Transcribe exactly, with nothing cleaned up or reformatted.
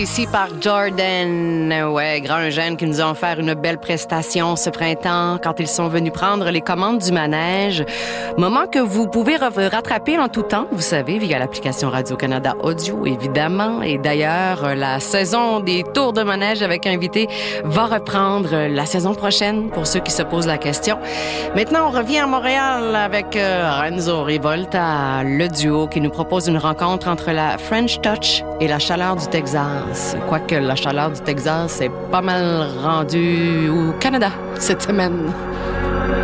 Ici par Jordan, ouais, grand jeune qui nous ont offert une belle prestation ce printemps quand ils sont venus prendre les commandes du manège. Moment que vous pouvez rattraper en tout temps, vous savez, via l'application Radio-Canada Audio, évidemment. Et d'ailleurs, la saison des tours de manège avec invités va reprendre la saison prochaine pour ceux qui se posent la question. Maintenant, on revient à Montréal avec Renzo Rivolta, le duo qui nous propose une rencontre entre la French Touch et la chaleur du Texas. Quoique la chaleur du Texas est pas mal rendue au Canada cette semaine.